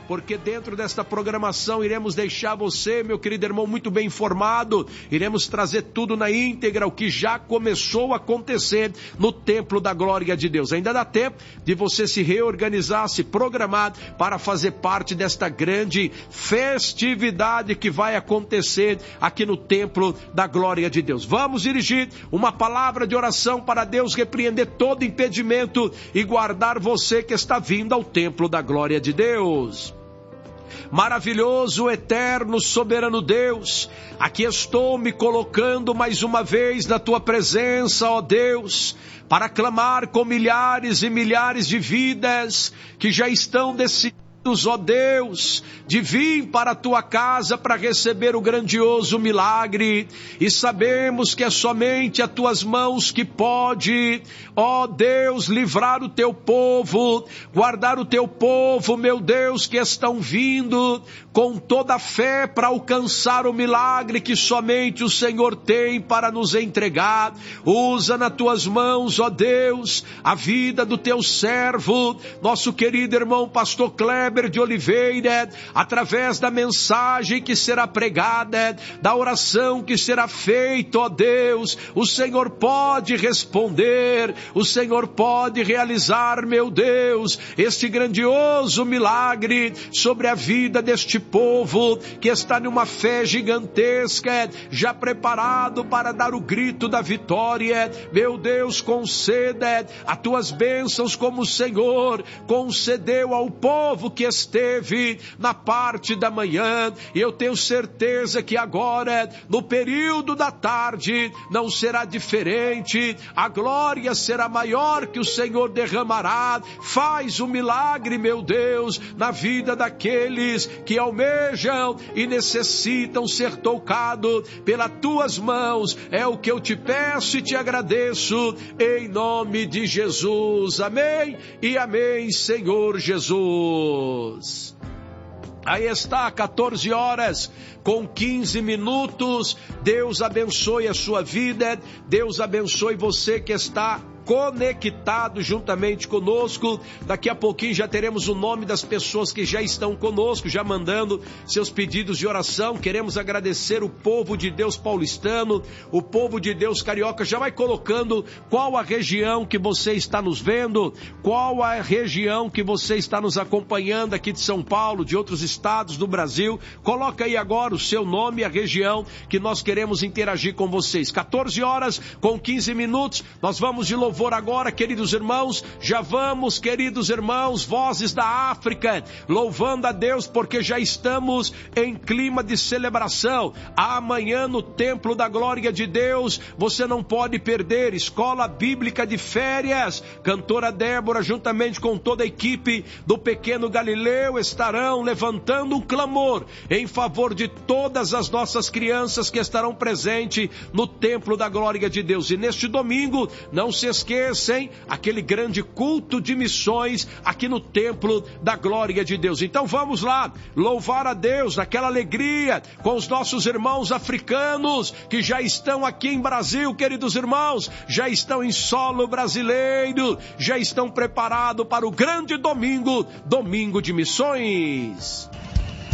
porque dentro desta programação iremos deixar você, meu querido irmão, muito bem informado. Iremos trazer tudo na íntegra, o que já começou a acontecer no templo da glória de Deus. Ainda dá tempo de você se reorganizar, se programar para fazer parte desta grande festividade que vai acontecer aqui no templo da glória de Deus. Vamos dirigir uma palavra de oração para Deus repreender todo impedimento e guardar você que está vindo ao templo da glória de Deus. Maravilhoso, eterno, soberano Deus, aqui estou me colocando mais uma vez na tua presença, ó Deus, para clamar com milhares e milhares de vidas que já estão decididas, ó Deus, de vir para a tua casa para receber o grandioso milagre, e sabemos que é somente as tuas mãos que pode, ó Deus, livrar o teu povo, guardar o teu povo, meu Deus, que estão vindo com toda a fé para alcançar o milagre que somente o Senhor tem para nos entregar. Usa nas tuas mãos, ó Deus, a vida do teu servo, nosso querido irmão pastor Kleber de Oliveira, através da mensagem que será pregada, da oração que será feita, ó Deus, o Senhor pode responder, o Senhor pode realizar, meu Deus, este grandioso milagre sobre a vida deste povo que está numa fé gigantesca, já preparado para dar o grito da vitória. Meu Deus, conceda as tuas bênçãos como o Senhor concedeu ao povo que esteve na parte da manhã, e eu tenho certeza que agora, no período da tarde, não será diferente. A glória será maior que o Senhor derramará. Faz um milagre, meu Deus, na vida daqueles que almejam e necessitam ser tocados pelas tuas mãos. É o que eu te peço e te agradeço, em nome de Jesus. Amém e amém, Senhor Jesus. Aí está, 14 horas com 15 minutos. Deus abençoe a sua vida. Deus abençoe você que está conectado juntamente conosco. Daqui a pouquinho já teremos o nome das pessoas que já estão conosco, já mandando seus pedidos de oração. Queremos agradecer o povo de Deus paulistano, o povo de Deus carioca. Já vai colocando qual a região que você está nos vendo, qual a região que você está nos acompanhando aqui de São Paulo, de outros estados do Brasil. Coloca aí agora o seu nome e a região que nós queremos interagir com vocês. 14 horas com 15 minutos, nós vamos de louvor agora, queridos irmãos. Já vamos, queridos irmãos, vozes da África, louvando a Deus, porque já estamos em clima de celebração. Amanhã no templo da glória de Deus, você não pode perder, escola bíblica de férias. Cantora Débora, juntamente com toda a equipe do Pequeno Galileu, estarão levantando um clamor em favor de todas as nossas crianças que estarão presentes no templo da glória de Deus. E neste domingo, não se esquecem, aquele grande culto de missões aqui no templo da glória de Deus. Então vamos lá, louvar a Deus naquela alegria com os nossos irmãos africanos que já estão aqui em Brasil, queridos irmãos, já estão em solo brasileiro, já estão preparados para o grande domingo, domingo de missões.